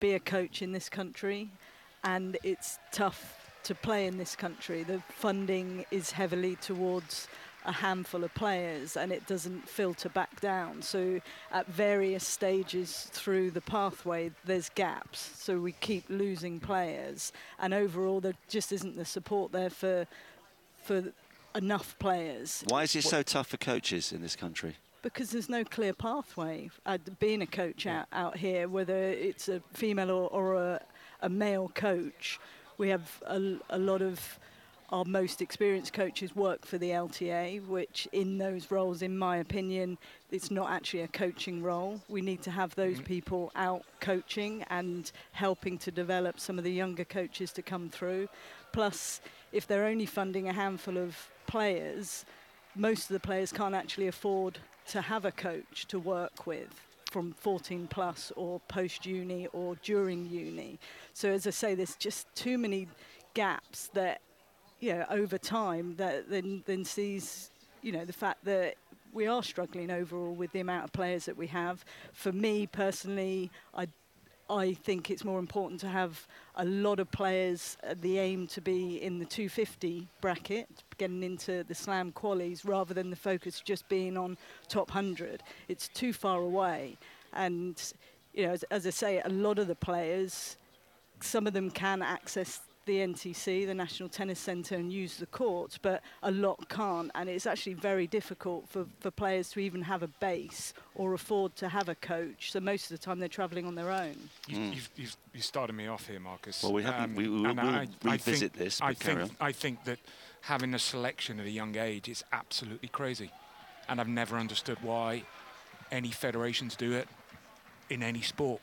be a coach in this country, and it's tough to play in this country. The funding is heavily towards a handful of players, and it doesn't filter back down. So at various stages through the pathway, there's gaps. So we keep losing players, and overall there just isn't the support there for enough players. Why is it so tough for coaches in this country? Because there's no clear pathway. Being a coach out here, whether it's a female or a male coach, we have a lot of our most experienced coaches work for the LTA, which in those roles, in my opinion, it's not actually a coaching role. We need to have those people out coaching and helping to develop some of the younger coaches to come through. Plus, if they're only funding a handful of players, most of the players can't actually afford to have a coach to work with from 14 plus or post-uni or during uni. So as I say, there's just too many gaps that, over time, that then sees, the fact that we are struggling overall with the amount of players that we have. For me personally, I think it's more important to have a lot of players, the aim to be in the 250 bracket, getting into the slam qualies, rather than the focus just being on top 100. It's too far away. And, as I say, a lot of the players, some of them can access the NTC, the National Tennis Centre, and use the courts, but a lot can't, and it's actually very difficult for players to even have a base or afford to have a coach. So most of the time they're travelling on their own. You started me off here, Marcus. Well, we will revisit this, but carry on. I think that having a selection at a young age is absolutely crazy, and I've never understood why any federations do it in any sport,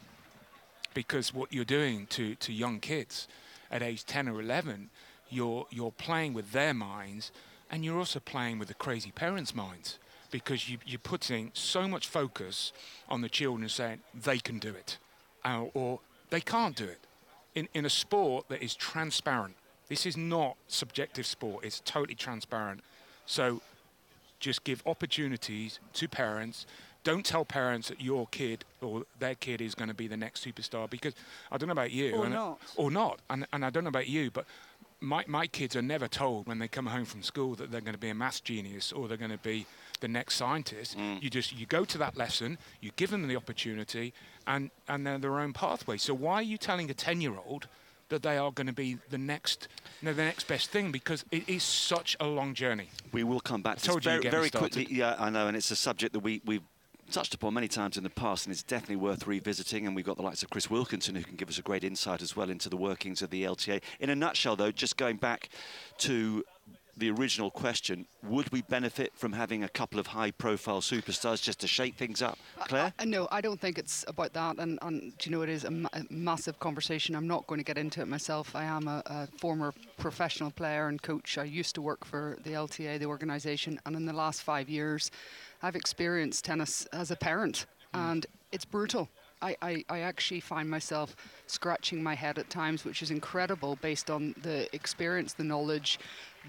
because what you're doing to young kids at age 10 or 11, you're playing with their minds, and you're also playing with the crazy parents' minds, because you're putting so much focus on the children saying they can do it, or they can't do it. In a sport that is transparent, this is not subjective sport, it's totally transparent. So just give opportunities to parents. Don't tell parents that your kid or their kid is going to be the next superstar, because I don't know about you. Or not. And I don't know about you, but my kids are never told when they come home from school that they're going to be a maths genius or they're going to be the next scientist. You go to that lesson, you give them the opportunity, and they're their own pathway. So why are you telling a 10-year-old that they are going to be the next best thing? Because it is such a long journey. We will come back to this very quickly. Yeah, I know, and it's a subject that we've touched upon many times in the past, and it's definitely worth revisiting, and we've got the likes of Chris Wilkinson who can give us a great insight as well into the workings of the LTA. In a nutshell, though, just going back to the original question, would we benefit from having a couple of high-profile superstars just to shake things up? Claire? No, I don't think it's about that, and it is a massive conversation. I'm not going to get into it myself. I am a former professional player and coach. I used to work for the LTA, the organisation, and in the last 5 years, I've experienced tennis as a parent, and it's brutal. I actually find myself scratching my head at times, which is incredible based on the experience, the knowledge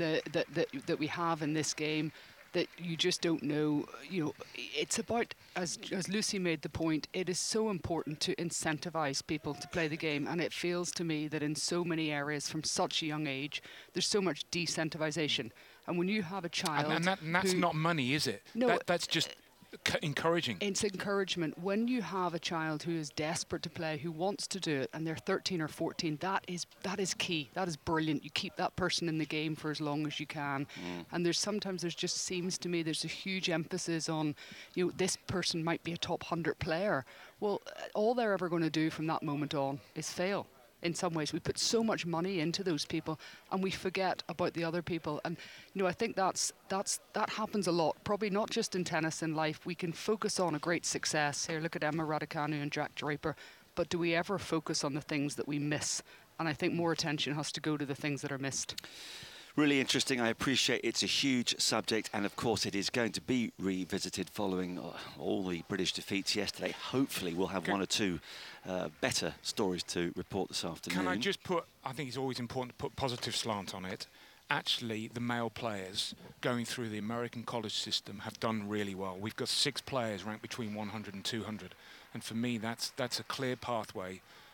that we have in this game, that you just don't know. It's about, as Lucy made the point, it is so important to incentivize people to play the game, and it feels to me that in so many areas from such a young age, there's so much decentivization. And when you have a child... And that's not money, is it? No. That's just encouraging. It's encouragement. When you have a child who is desperate to play, who wants to do it, and they're 13 or 14, that is key. That is brilliant. You keep that person in the game for as long as you can. And there's just seems to me there's a huge emphasis on, this person might be a top 100 player. Well, all they're ever going to do from that moment on is fail. In some ways, we put so much money into those people, and we forget about the other people. And I think that happens a lot. Probably not just in tennis, in life. We can focus on a great success. Here, look at Emma Raducanu and Jack Draper. But do we ever focus on the things that we miss? And I think more attention has to go to the things that are missed. Really interesting. I appreciate it's a huge subject, and of course it is going to be revisited following all the British defeats yesterday. Hopefully we'll have one or two better stories to report this afternoon. Can I just I think it's always important to put positive slant on it. Actually, the male players going through the American college system have done really well. We've got 6 players ranked between 100 and 200. And for me, that's a clear pathway